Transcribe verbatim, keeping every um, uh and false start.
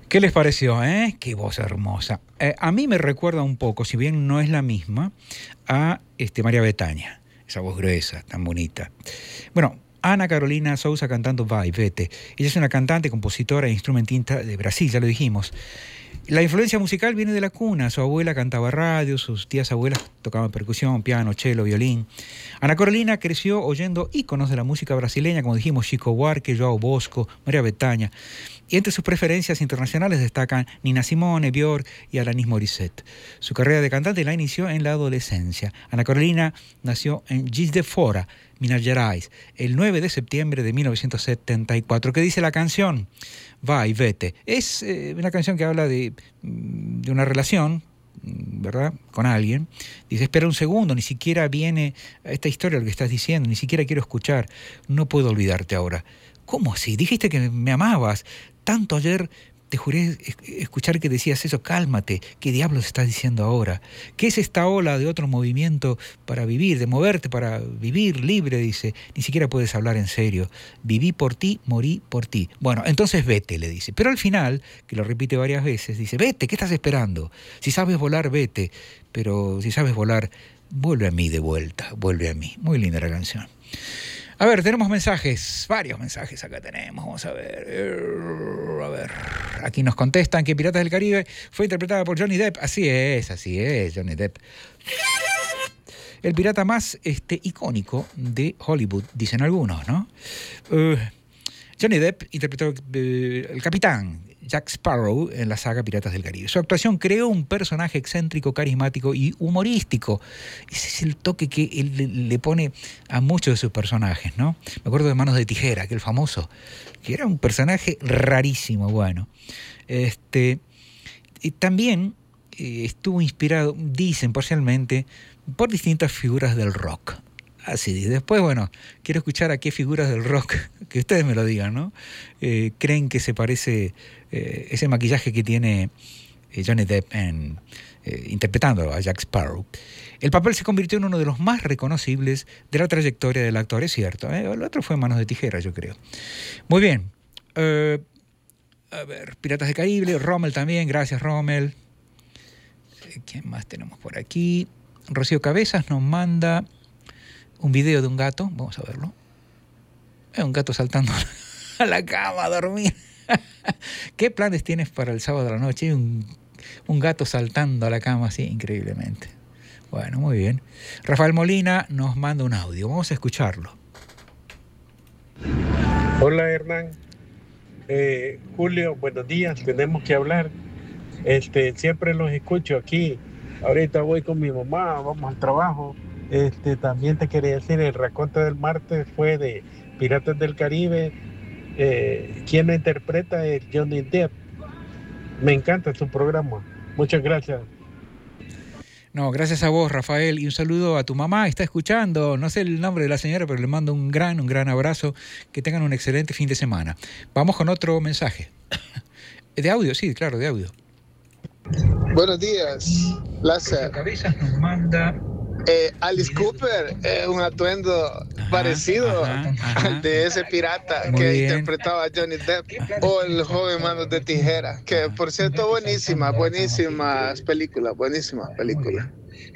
¿Qué les pareció, eh? Qué voz hermosa. Eh, a mí me recuerda un poco, si bien no es la misma, a este, María Bethânia, esa voz gruesa, tan bonita. Bueno, Ana Carolina Souza cantando Vai, Vete. Ella es una cantante, compositora e instrumentista de Brasil, ya lo dijimos. La influencia musical viene de la cuna. Su abuela cantaba radio, sus tías abuelas tocaban percusión, piano, cello, violín. Ana Carolina creció oyendo íconos de la música brasileña, como dijimos, Chico Buarque, João Bosco, María Bethânia. Y entre sus preferencias internacionales destacan Nina Simone, Björk y Alanis Morissette. Su carrera de cantante la inició en la adolescencia. Ana Carolina nació en Juiz de Fora, Minas Gerais, el nueve de septiembre de mil novecientos setenta y cuatro. ¿Qué dice la canción? Vai, Vete. Es eh, una canción que habla de, de una relación, ¿verdad?, con alguien. Dice, espera un segundo, ni siquiera viene esta historia lo que estás diciendo, ni siquiera quiero escuchar, no puedo olvidarte ahora. ¿Cómo así? Dijiste que me amabas tanto ayer, te juré escuchar que decías eso, cálmate, ¿qué diablos estás diciendo ahora? ¿Qué es esta ola de otro movimiento para vivir, de moverte para vivir libre? Dice, ni siquiera puedes hablar en serio. Viví por ti, morí por ti. Bueno, entonces vete, le dice. Pero al final, que lo repite varias veces, dice, vete, ¿qué estás esperando? Si sabes volar, vete. Pero si sabes volar, vuelve a mí de vuelta, vuelve a mí. Muy linda la canción. A ver, tenemos mensajes, varios mensajes acá tenemos, vamos a ver, a ver, aquí nos contestan que Piratas del Caribe fue interpretada por Johnny Depp, así es, así es, Johnny Depp. El pirata más este, icónico de Hollywood, dicen algunos, ¿no? Uh, Johnny Depp interpretó uh, el capitán Jack Sparrow en la saga Piratas del Caribe. Su actuación creó un personaje excéntrico, carismático y humorístico. Ese es el toque que él le, le pone a muchos de sus personajes, ¿no? Me acuerdo de Manos de Tijera, aquel famoso, que era un personaje rarísimo, bueno. Este, y también eh, estuvo inspirado, dicen parcialmente, por distintas figuras del rock. Así, después, bueno, quiero escuchar a qué figuras del rock, que ustedes me lo digan, ¿no? Eh, creen que se parece eh, ese maquillaje que tiene eh, Johnny Depp en, eh, interpretando a Jack Sparrow. El papel se convirtió en uno de los más reconocibles de la trayectoria del actor, es cierto. ¿eh? El otro fue Manos de Tijera, yo creo. Muy bien. Eh, a ver, Piratas del Caribe, Rommel también, gracias Rommel. Eh, ¿Quién más tenemos por aquí? Rocío Cabezas nos manda un video de un gato, vamos a verlo. Es un gato saltando a la cama a dormir. ¿Qué planes tienes para el sábado de la noche? Un, un gato saltando a la cama así, increíblemente. Bueno, muy bien. Rafael Molina nos manda un audio, vamos a escucharlo. Hola Hernán. Eh, Julio, buenos días, tenemos que hablar. Este, siempre los escucho aquí. Ahorita voy con mi mamá, vamos al trabajo. Este, también te quería decir, el raconto del martes fue de Piratas del Caribe. Eh, ¿Quién lo interpreta? Es Johnny Depp. Me encanta su programa. Muchas gracias. No, gracias a vos, Rafael, y un saludo a tu mamá, está escuchando, no sé el nombre de la señora, pero le mando un gran, un gran abrazo, que tengan un excelente fin de semana. Vamos con otro mensaje. De audio, sí, claro, de audio. Buenos días, Lázaro. Cabezas nos manda... Eh, Alice Cooper es un atuendo ajá, parecido ajá, ajá. al de ese pirata Muy que bien. interpretaba a Johnny Depp, o el joven Manos de Tijera, que por cierto buenísima, buenísimas películas, buenísimas películas.